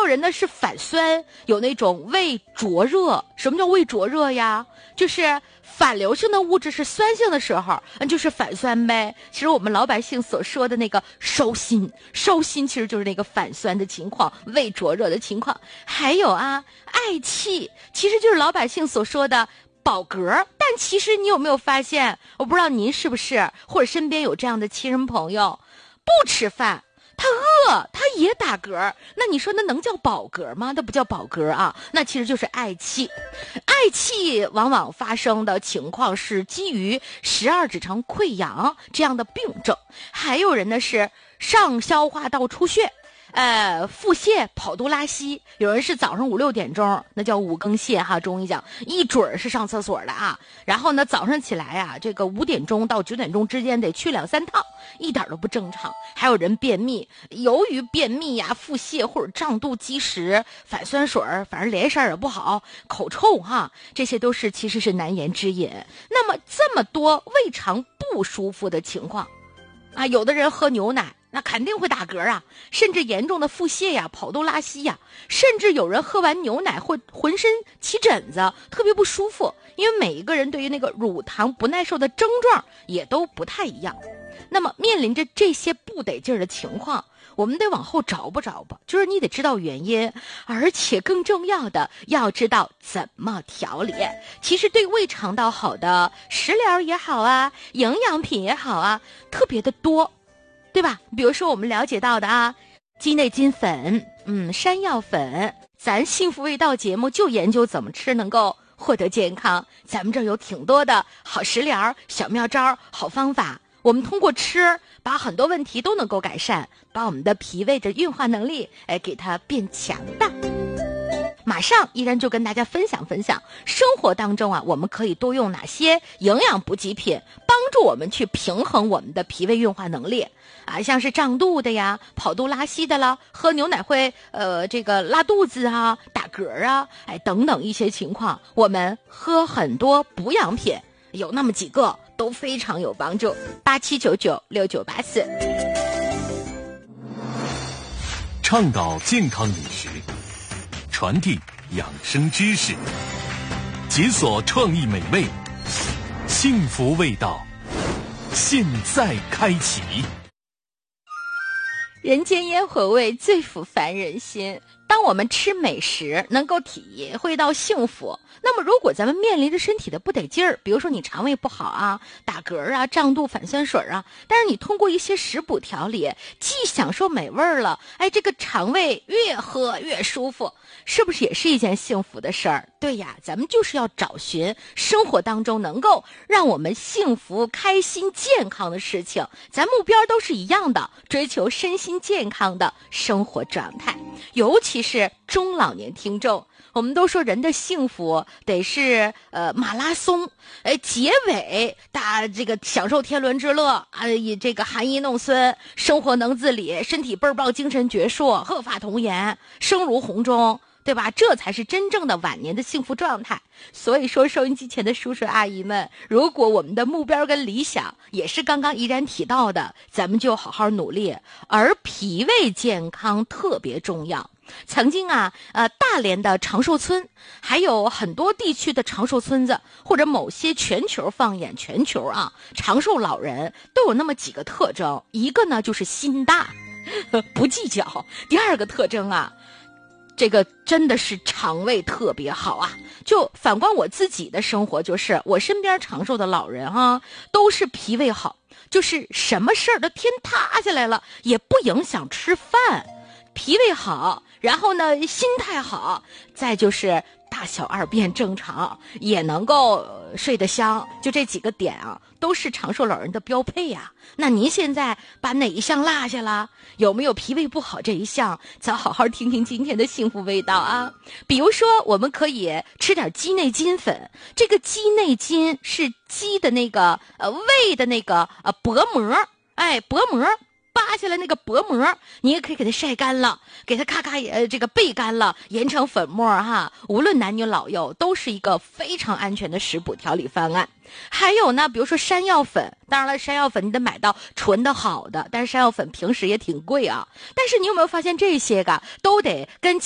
人呢是反酸，有那种胃灼热。什么叫胃灼热呀？就是反流性的物质是酸性的时候，就是反酸呗。其实我们老百姓所说的那个烧心其实就是那个反酸的情况，胃灼热的情况。还有啊，嗳气，其实就是老百姓所说的饱嗝。但其实你有没有发现，我不知道您是不是或者身边有这样的亲人朋友，不吃饭他饿他也打嗝，那你说那能叫饱嗝吗？那不叫饱嗝啊，那其实就是嗳气。嗳气往往发生的情况是基于12指肠溃疡这样的病症，还有人呢是上消化道出血，腹泻跑肚拉稀，有人是早上5、6点钟，那叫5更泻哈，中医讲一准是上厕所的啊。然后呢，早上起来啊，这个5点钟到9点钟之间得去2、3趟，一点都不正常。还有人便秘，由于便秘呀、腹泻或者胀肚积食、反酸水，反正脸色也不好，口臭哈，这些都是其实是难言之隐。那么这么多胃肠不舒服的情况啊，有的人喝牛奶那肯定会打嗝啊，甚至严重的腹泻呀、跑肚拉稀呀，甚至有人喝完牛奶会浑身起疹子，特别不舒服。因为每一个人对于那个乳糖不耐受的症状也都不太一样。那么面临着这些不得劲儿的情况，我们得往后找吧，就是你得知道原因，而且更重要的要知道怎么调理。其实对胃肠道好的食疗也好啊，营养品也好啊，特别的多，对吧？比如说我们了解到的啊，鸡内金粉，山药粉，咱幸福味道节目就研究怎么吃能够获得健康，咱们这儿有挺多的好食疗、小妙招、好方法。我们通过吃，把很多问题都能够改善，把我们的脾胃的运化能力，给它变强大。马上依然就跟大家分享生活当中啊，我们可以多用哪些营养补给品，帮助我们去平衡我们的脾胃运化能力啊，像是胀肚的呀、跑肚拉稀的啦，喝牛奶会这个拉肚子啊、打嗝啊，等等一些情况，我们喝很多补养品，有那么几个都非常有帮助。87996984， 倡导健康饮食，传递养生知识，解锁创意美味，幸福味道，现在开启。 人间烟火味最抚凡人心。当我们吃美食能够体会到幸福，那么如果咱们面临着身体的不得劲儿，比如说你肠胃不好啊、打嗝啊、胀肚、反酸水啊，但是你通过一些食补调理，既享受美味了，这个肠胃越喝越舒服，是不是也是一件幸福的事儿？对呀，咱们就是要找寻生活当中能够让我们幸福、开心、健康的事情，咱目标都是一样的，追求身心健康的生活状态。尤其是中老年听众，我们都说人的幸福得是马拉松，结尾这个享受天伦之乐啊，以这个含饴弄孙，生活能自理，身体倍儿棒，精神矍铄，鹤发童颜，声如洪钟，对吧？这才是真正的晚年的幸福状态。所以说收音机前的叔叔阿姨们，如果我们的目标跟理想也是刚刚依然提到的，咱们就好好努力。而脾胃健康特别重要。曾经啊，大连的长寿村，还有很多地区的长寿村子，或者某些全球啊，长寿老人都有那么几个特征。一个呢就是心大，不计较；第二个特征啊，这个真的是肠胃特别好啊。就反观我自己的生活，就是我身边长寿的老人都是脾胃好，就是什么事儿都天塌下来了也不影响吃饭，脾胃好，然后呢心态好，再就是大小二便正常，也能够睡得香，就这几个点啊，都是长寿老人的标配呀。那您现在把哪一项落下了？有没有脾胃不好这一项？咱好好听听今天的幸福味道啊。比如说我们可以吃点鸡内金粉，这个鸡内金是鸡的那个胃的那个薄膜，薄膜扒下来那个薄膜，你也可以给它晒干了，给它咔这个焙干了，研成粉末哈。无论男女老幼，都是一个非常安全的食补调理方案。还有呢，比如说山药粉，当然了，山药粉你得买到纯的好的，但是山药粉平时也挺贵啊。但是你有没有发现这些个都得跟